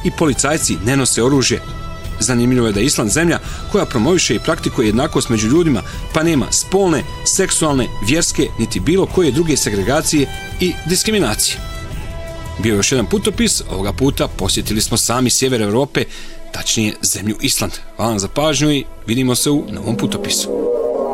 i policajci ne nose oružje. Zanimljivo je da je Island zemlja koja promoviše i praktikuje jednakost među ljudima, pa nema spolne, seksualne, vjerske, niti bilo koje druge segregacije i diskriminacije. Bio je još jedan putopis, ovoga puta posjetili smo sami sjever Europe, tačnije zemlju Island. Hvala vam za pažnju i vidimo se u novom putopisu.